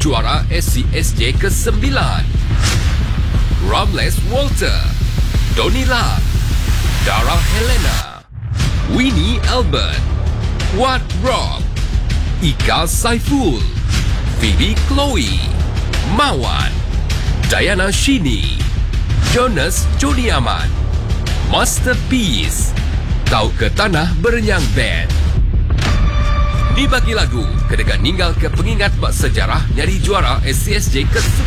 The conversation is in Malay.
juara SCSJ ke-9. Ramles Walter, Donny Lam, Dara Helena, Winnie Albert, Wat Rob, Ika Saiful, Phoebe Chloe, Mawan, Diana Shini, Jonas Joni Aman, Masterpiece, Tau ke Tanah Berenyang Band. Dibagi lagu, kedekat ninggal ke pengingat bak sejarah nyari juara SCSJ ke-9.